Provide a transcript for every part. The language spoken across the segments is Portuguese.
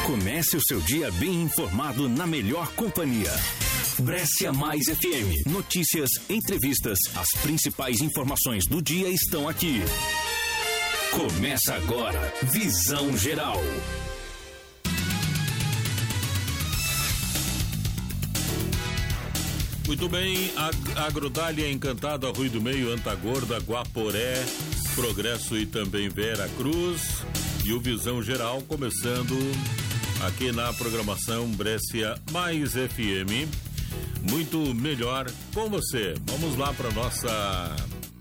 Comece o seu dia bem informado na melhor companhia. Brescia Mais FM. Notícias, entrevistas, as principais informações do dia estão aqui. Começa agora, Visão Geral. Muito bem, Agrodália Encantada, Rui do Meio, Antagorda, Guaporé, Progresso e também Vera Cruz. E o Visão Geral começando aqui na programação Brescia Mais FM. Muito melhor com você. Vamos lá para nossa...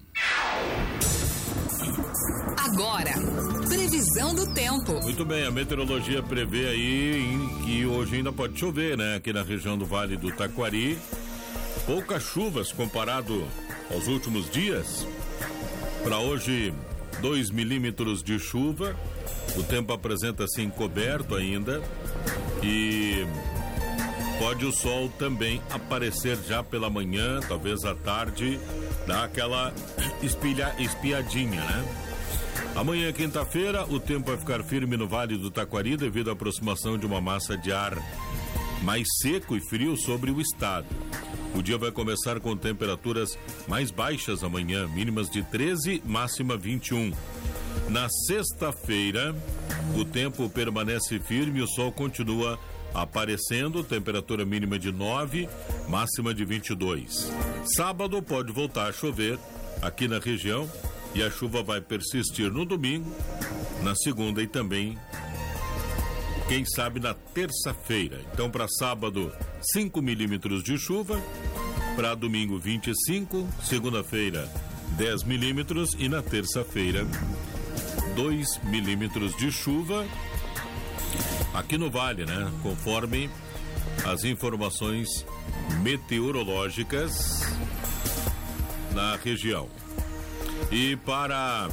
Agora, previsão do tempo. Muito bem, a meteorologia prevê aí que hoje ainda pode chover, né? Aqui na região do Vale do Taquari. Poucas chuvas comparado aos últimos dias. Para hoje, 2 milímetros de chuva. O tempo apresenta-se encoberto ainda. E pode o sol também aparecer já pela manhã, talvez à tarde, dar aquela espiadinha, né? Amanhã, quinta-feira, o tempo vai ficar firme no Vale do Taquari devido à aproximação de uma massa de ar mais seco e frio sobre o estado. O dia vai começar com temperaturas mais baixas amanhã, mínimas de 13, máxima 21. Na sexta-feira, o tempo permanece firme e o sol continua aparecendo, temperatura mínima de 9, máxima de 22. Sábado pode voltar a chover aqui na região e a chuva vai persistir no domingo, na segunda e também, quem sabe, na terça-feira. Então, para sábado, 5 milímetros de chuva, para domingo, 25, segunda-feira, 10 milímetros e na terça-feira, 2 milímetros de chuva aqui no Vale, né? Conforme as informações meteorológicas na região. E para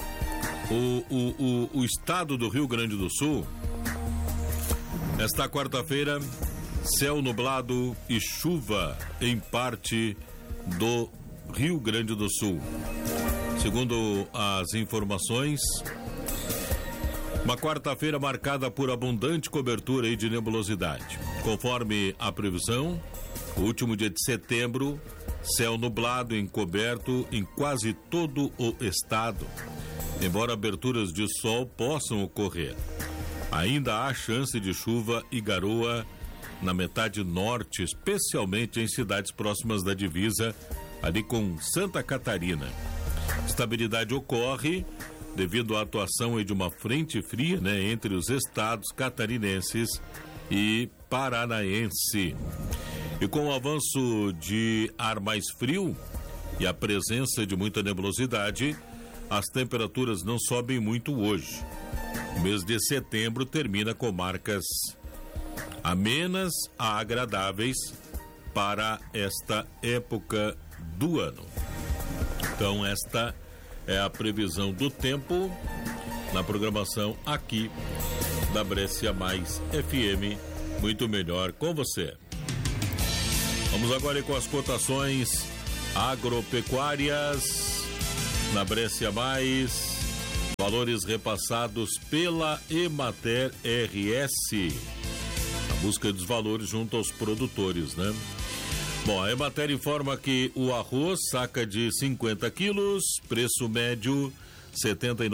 o estado do Rio Grande do Sul, esta quarta-feira, céu nublado e chuva em parte do Rio Grande do Sul. Segundo as informações, uma quarta-feira marcada por abundante cobertura e de nebulosidade. Conforme a previsão, o último dia de setembro, céu nublado e encoberto em quase todo o estado, embora aberturas de sol possam ocorrer. Ainda há chance de chuva e garoa na metade norte, especialmente em cidades próximas da divisa, ali com Santa Catarina. Estabilidade ocorre devido à atuação de uma frente fria, né, entre os estados catarinenses e paranaense. E com o avanço de ar mais frio e a presença de muita nebulosidade, as temperaturas não sobem muito hoje. O mês de setembro termina com marcas amenas a agradáveis para esta época do ano. Então, esta é a previsão do tempo na programação aqui da Brescia Mais FM. Muito melhor com você. Vamos agora com as cotações agropecuárias na Brescia Mais. Valores repassados pela Emater RS. A busca dos valores junto aos produtores, né? Bom, a Emater informa que o arroz, saca de 50 quilos, preço médio R$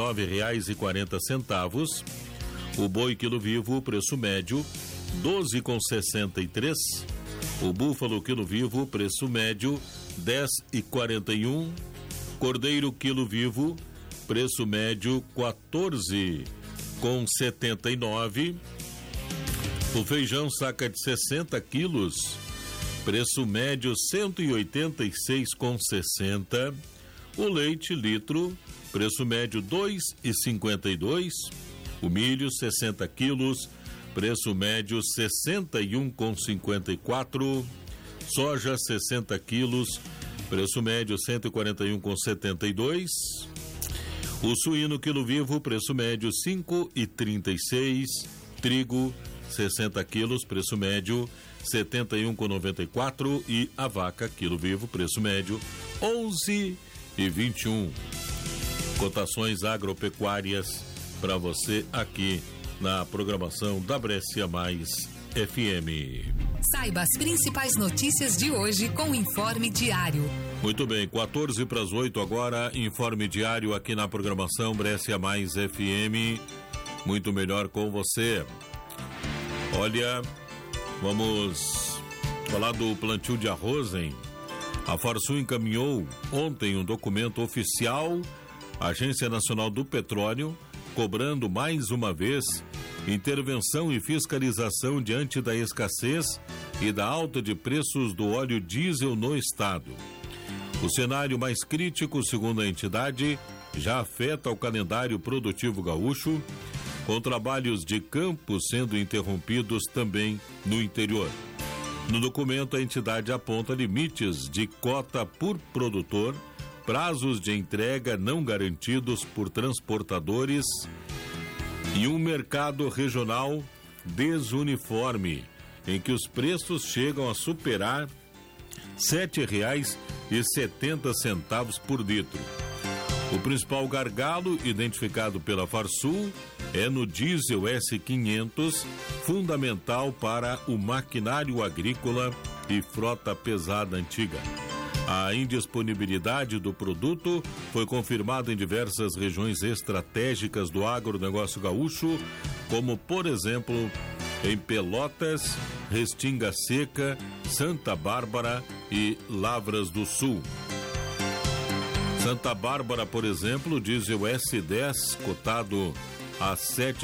79,40. O boi quilo vivo, preço médio R$ 12,63. O búfalo quilo vivo, preço médio R$ 10,41. Cordeiro quilo vivo, preço médio R$ 14,79. O feijão, saca de 60 quilos, preço médio R$ 186,60. O leite litro, preço médio R$ 2,52. O milho 60 quilos, preço médio R$ 61,54. Soja 60 quilos, preço médio R$ 141,72. O suíno quilo vivo, preço médio R$ 5,36. Trigo 60 quilos, preço médio R$ 71,94. E a vaca quilo vivo, preço médio R$ 11,21. Cotações agropecuárias para você aqui na programação da Brescia Mais FM. Saiba as principais notícias de hoje com o Informe Diário. Muito bem, 7:45 agora, Informe Diário aqui na programação Brescia Mais FM. Muito melhor com você. Olha, vamos falar do plantio de arroz, hein? A Farsul encaminhou ontem um documento oficial à Agência Nacional do Petróleo, cobrando mais uma vez intervenção e fiscalização diante da escassez e da alta de preços do óleo diesel no estado. O cenário mais crítico, segundo a entidade, já afeta o calendário produtivo gaúcho, com trabalhos de campo sendo interrompidos também no interior. No documento, a entidade aponta limites de cota por produtor, prazos de entrega não garantidos por transportadores e um mercado regional desuniforme, em que os preços chegam a superar R$ 7,70 por litro. O principal gargalo, identificado pela Farsul, é no diesel S500, fundamental para o maquinário agrícola e frota pesada antiga. A indisponibilidade do produto foi confirmada em diversas regiões estratégicas do agronegócio gaúcho, como, por exemplo, em Pelotas, Restinga Seca, Santa Bárbara e Lavras do Sul. Santa Bárbara, por exemplo, diesel S10, cotado a R$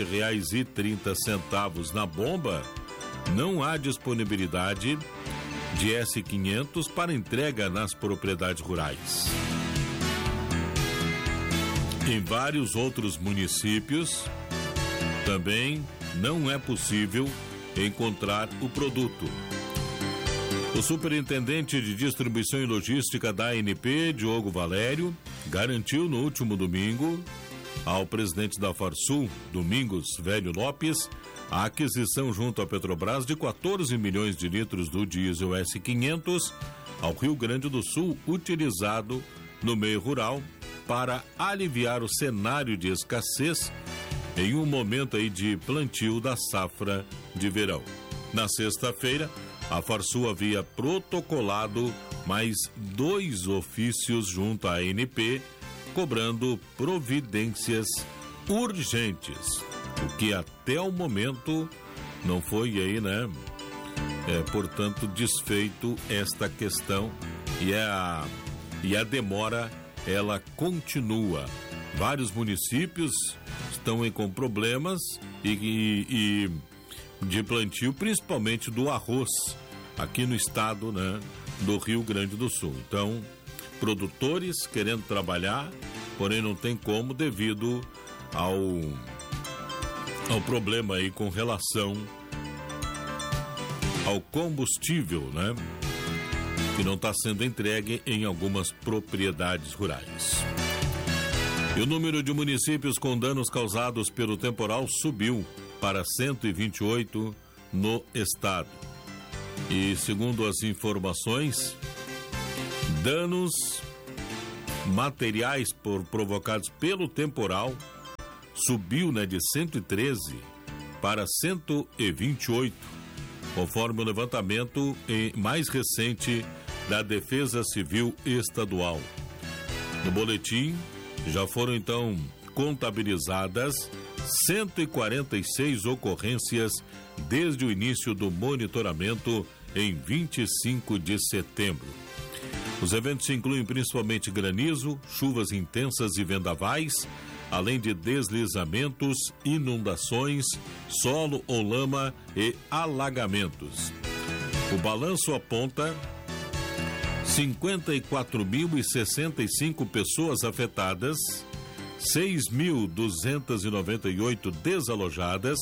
7,30 na bomba, não há disponibilidade de S500 para entrega nas propriedades rurais. Em vários outros municípios, também não é possível encontrar o produto. O superintendente de distribuição e logística da ANP, Diogo Valério, garantiu no último domingo ao presidente da Farsul, Domingos Velho Lopes, a aquisição junto à Petrobras de 14 milhões de litros do diesel S500 ao Rio Grande do Sul, utilizado no meio rural para aliviar o cenário de escassez em um momento aí de plantio da safra de verão. Na sexta-feira, a Farsul havia protocolado mais 2 ofícios junto à ANP, cobrando providências urgentes, o que até o momento não foi aí, né? Portanto, desfeito esta questão e a demora, ela continua. Vários municípios estão aí com problemas e de plantio, principalmente do arroz, aqui no estado, né, do Rio Grande do Sul. Então, produtores querendo trabalhar, porém não tem como devido ao problema aí com relação ao combustível, né, que não está sendo entregue em algumas propriedades rurais. E o número de municípios com danos causados pelo temporal subiu para 128 no estado. E segundo as informações, danos materiais provocados pelo temporal subiu, né, de 113 para 128, conforme o levantamento mais recente da Defesa Civil Estadual. No boletim, já foram então contabilizadas 146 ocorrências desde o início do monitoramento em 25 de setembro. Os eventos incluem principalmente granizo, chuvas intensas e vendavais, além de deslizamentos, inundações, solo ou lama e alagamentos. O balanço aponta 54.065 pessoas afetadas, 6.298 desalojadas,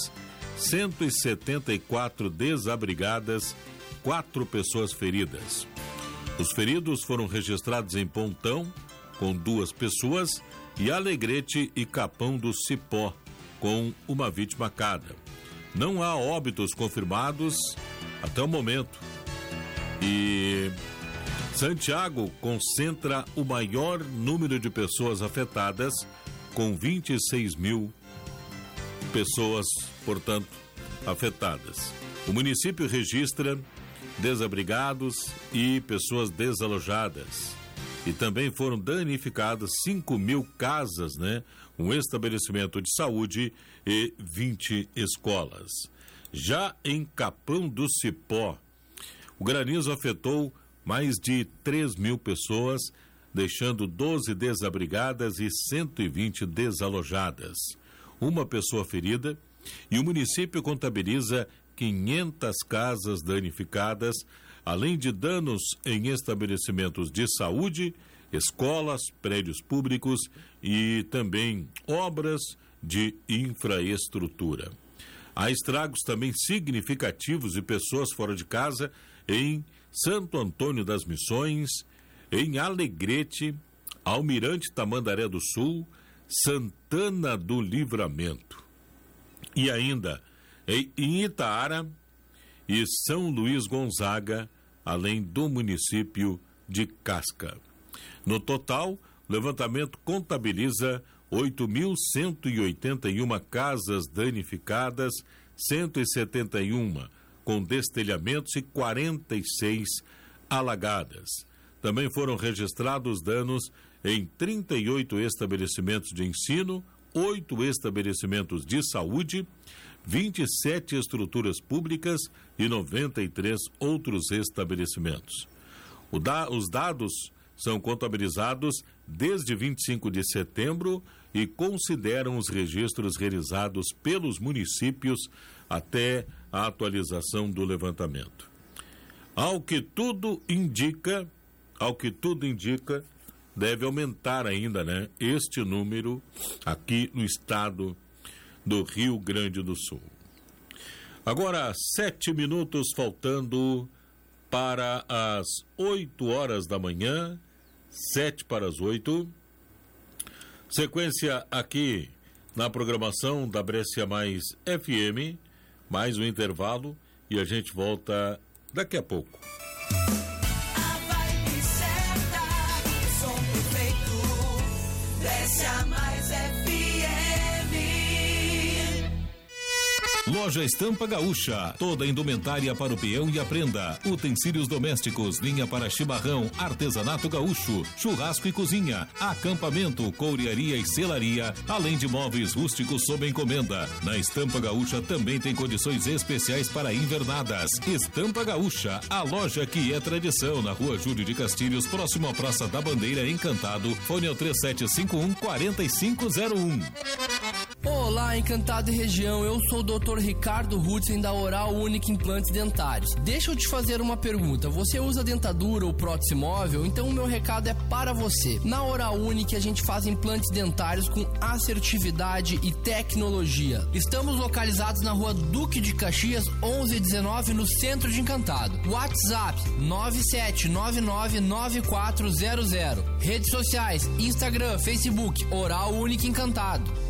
174 desabrigadas, 4 pessoas feridas. Os feridos foram registrados em Pontão, com 2 pessoas, e Alegrete e Capão do Cipó, com uma vítima cada. Não há óbitos confirmados até o momento. E Santiago concentra o maior número de pessoas afetadas, com 26 mil pessoas, portanto, afetadas. O município registra desabrigados e pessoas desalojadas. E também foram danificadas 5.000 casas, um estabelecimento de saúde e 20 escolas. Já em Capão do Cipó, o granizo afetou mais de 3.000 pessoas, deixando 12 desabrigadas e 120 desalojadas. Uma pessoa ferida, e o município contabiliza 500 casas danificadas, além de danos em estabelecimentos de saúde, escolas, prédios públicos e também obras de infraestrutura. Há estragos também significativos de pessoas fora de casa em Santo Antônio das Missões, em Alegrete, Almirante Tamandaré do Sul, Santana do Livramento. E ainda em Itaara e São Luís Gonzaga, além do município de Casca. No total, o levantamento contabiliza 8.181 casas danificadas, 171 com destelhamentos e 46 alagadas. Também foram registrados danos em 38 estabelecimentos de ensino, 8 estabelecimentos de saúde, 27 estruturas públicas e 93 outros estabelecimentos. Os dados são contabilizados desde 25 de setembro e consideram os registros realizados pelos municípios até a atualização do levantamento. Ao que tudo indica, deve aumentar ainda, este número aqui no estado do Rio Grande do Sul. Agora, 7 minutos faltando para as 8 horas da manhã, 7 para as 8. Sequência aqui na programação da Brescia Mais FM, mais um intervalo e a gente volta daqui a pouco. A vibe certa, som perfeito, Brescia Mais FM. Loja Estampa Gaúcha, toda a indumentária para o peão e a prenda, utensílios domésticos, linha para chimarrão, artesanato gaúcho, churrasco e cozinha, acampamento, couriaria e selaria, além de móveis rústicos sob encomenda. Na Estampa Gaúcha também tem condições especiais para invernadas. Estampa Gaúcha, a loja que é tradição, na Rua Júlio de Castilhos, próximo à Praça da Bandeira, Encantado. Fone ao 3751-4501. Olá, Encantado e região, eu sou o Dr. Ricardo Hutzen da Oral Unique Implantes Dentários. Deixa eu te fazer uma pergunta, você usa dentadura ou prótese móvel? Então o meu recado é para você. Na Oral Unique a gente faz implantes dentários com assertividade e tecnologia. Estamos localizados na Rua Duque de Caxias, 1119, no centro de Encantado. WhatsApp 97999400. Redes sociais, Instagram, Facebook, Oral Unique Encantado.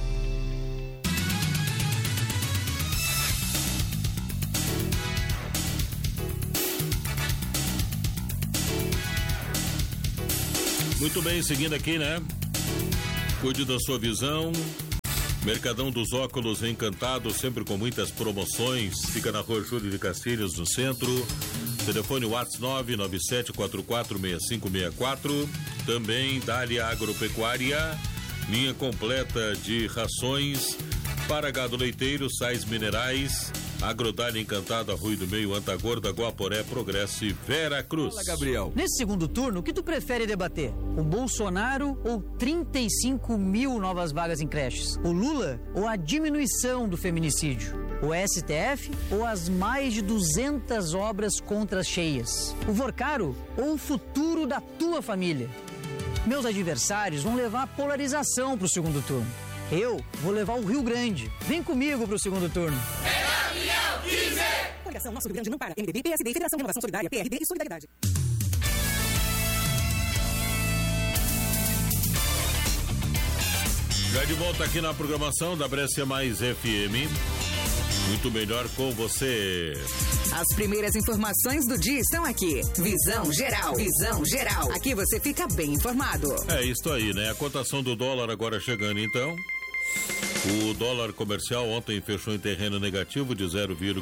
Muito bem, seguindo aqui, Cuide da sua visão. Mercadão dos Óculos Encantado, sempre com muitas promoções. Fica na Rua Júlio de Castilhos, no centro. Telefone WhatsApp 997446564. Também Dália Agropecuária, linha completa de rações para gado leiteiro, sais minerais. Agrodália Encantado, Arroio do Meio, Antagorda, Guaporé, Progresso e Vera Cruz. Fala, Gabriel. Nesse segundo turno, o que tu prefere debater? O Bolsonaro ou 35 mil novas vagas em creches? O Lula ou a diminuição do feminicídio? O STF ou as mais de 200 obras contra as cheias? O Vorcaro ou o futuro da tua família? Meus adversários vão levar a polarização pro segundo turno. Eu vou levar o Rio Grande. Vem comigo pro segundo turno. Coligação Nosso Rio Grande não para. MDB, PSD, Federação Renovação Solidária, PRD e Solidariedade. Já de volta aqui na programação da Brescia Mais FM. Muito melhor com você. As primeiras informações do dia estão aqui. Visão Geral. Visão Geral. Aqui você fica bem informado. É isso aí, A cotação do dólar agora chegando, então. O dólar comercial ontem fechou em terreno negativo de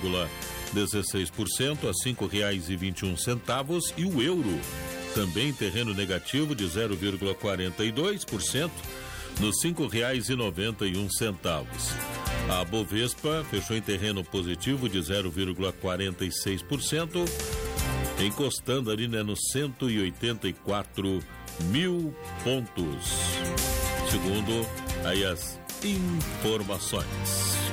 0,16% a R$5,21 e o euro também em terreno negativo de 0,42% nos R$5,91. A Bovespa fechou em terreno positivo de 0,46%, encostando ali, nos 184 mil pontos, segundo aí as informações.